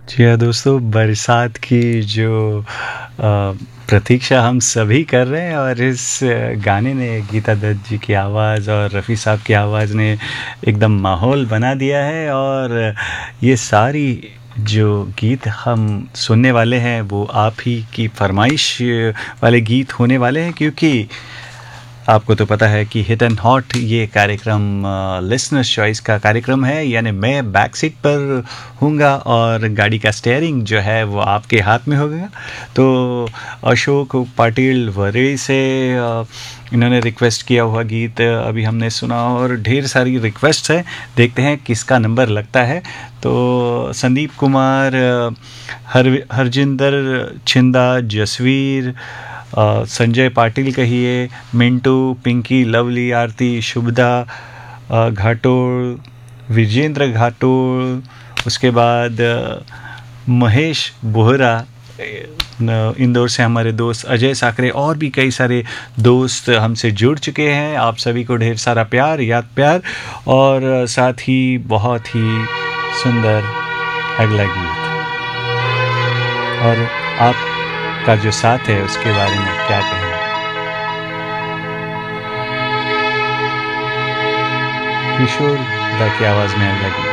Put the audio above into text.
जी हाँ दोस्तों, बरसात की जो प्रतीक्षा हम सभी कर रहे हैं और इस गाने ने गीता दत्त जी की आवाज़ और रफ़ी साहब की आवाज़ ने एकदम माहौल बना दिया है। और ये सारी जो गीत हम सुनने वाले हैं वो आप ही की फ़रमाइश वाले गीत होने वाले हैं, क्योंकि आपको तो पता है कि हिट एंड हॉट ये कार्यक्रम लिसनर्स चॉइस का कार्यक्रम है, यानी मैं बैक सीट पर हूँगा और गाड़ी का स्टीयरिंग जो है वो आपके हाथ में होगा। तो अशोक पाटिल वरेई से इन्होंने रिक्वेस्ट किया हुआ गीत अभी हमने सुना और ढेर सारी रिक्वेस्ट है, देखते हैं किसका नंबर लगता है। तो संदीप कुमार, हरजिंदर छिंदा, जसवीर, संजय पाटिल कहिए, मिंटू, पिंकी, लवली, आरती, शुभदा घाटोल, विजेंद्र घाटोल, उसके बाद महेश बोहरा, इंदौर से हमारे दोस्त अजय साकरे और भी कई सारे दोस्त हमसे जुड़ चुके हैं। आप सभी को ढेर सारा प्यार, याद प्यार, और साथ ही बहुत ही सुंदर अगला गीत। और आपका जो साथ है उसके बारे में क्या कहें। किशोर दा की आवाज़ में अगला गीत।